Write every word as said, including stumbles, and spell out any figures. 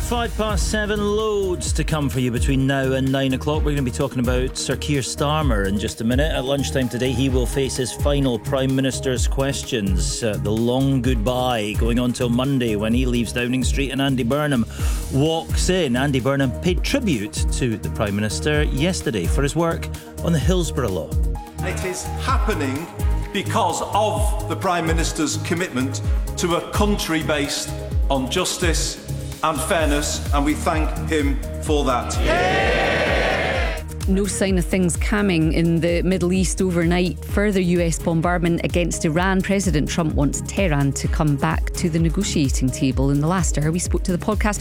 Five past seven, loads to come for you between now and nine o'clock. We're going to be talking about Sir Keir Starmer in just a minute. At lunchtime today, he will face his final Prime Minister's questions. Uh, the long goodbye going on till Monday when he leaves Downing Street and Andy Burnham walks in. Andy Burnham paid tribute to the Prime Minister yesterday for his work on the Hillsborough Law. It is happening because of the Prime Minister's commitment to a country based on justice and fairness, and we thank him for that. No sign of things calming in the Middle East overnight. Further U S bombardment against Iran. President Trump wants Tehran to come back to the negotiating table. In the last hour, we spoke to the podcast